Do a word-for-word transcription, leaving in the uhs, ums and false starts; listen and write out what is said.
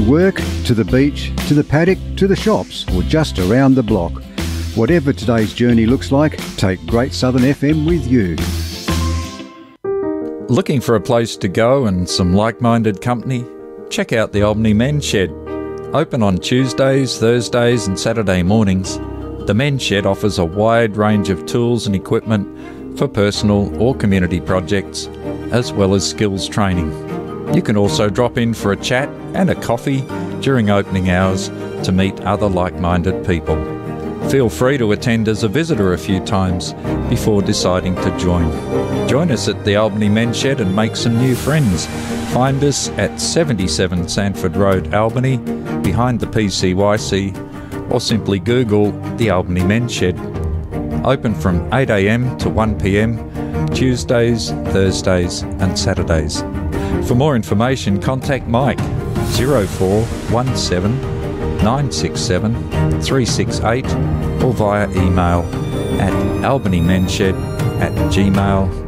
work, to the beach, to the paddock, to the shops, or just around the block. Whatever today's journey looks like, take Great Southern F M with you. Looking for a place to go and some like-minded company? Check out the Albany Men's Shed. Open on Tuesdays, Thursdays and Saturday mornings, the Men's Shed offers a wide range of tools and equipment for personal or community projects, as well as skills training. You can also drop in for a chat and a coffee during opening hours to meet other like-minded people. Feel free to attend as a visitor a few times before deciding to join. Join us at the Albany Men's Shed and make some new friends. Find us at seventy-seven Sanford Road, Albany, behind the P C Y C, or simply Google the Albany Men's Shed. Open from eight a m to one p m, Tuesdays, Thursdays and Saturdays. For more information, contact Mike zero four one seven nine six seven three six eight or via email at albanymensshed at gmail dot com.